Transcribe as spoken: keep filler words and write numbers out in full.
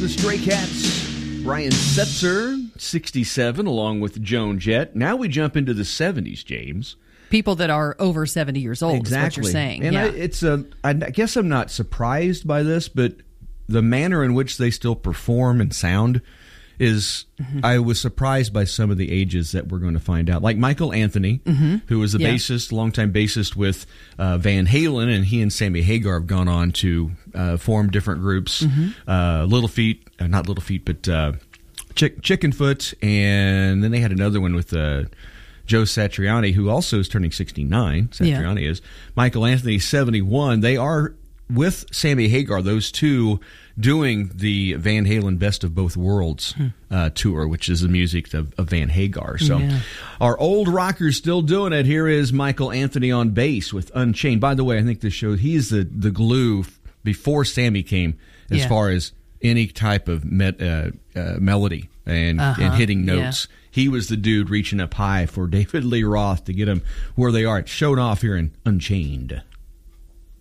the Stray Cats. Brian Setzer, sixty-seven, along with Joan Jett. Now we jump into the seventies, James. People that are over seventy years old Exactly. is what you're saying. And yeah. I, it's a, I guess I'm not surprised by this, but the manner in which they still perform and sound is, mm-hmm. I was surprised by some of the ages that we're going to find out. Like Michael Anthony, mm-hmm. who was the yeah. bassist, longtime bassist with uh, Van Halen, and he and Sammy Hagar have gone on to uh, form different groups. Mm-hmm. Uh, Little Feat, uh, not Little Feat, but uh, Chick- Chickenfoot, and then they had another one with uh, Joe Satriani, who also is turning sixty-nine. Satriani yeah. is. Michael Anthony, seventy-one. They are, with Sammy Hagar, those two doing the Van Halen Best of Both Worlds uh, tour, which is the music of, of Van Hagar. So yeah. our old rockers still doing it. Here is Michael Anthony on bass with Unchained. By the way, I think this shows he's the, the glue before Sammy came as yeah. far as any type of met, uh, uh, melody and, uh-huh. and hitting notes. Yeah. He was the dude reaching up high for David Lee Roth to get him where they are. It showed off here in Unchained.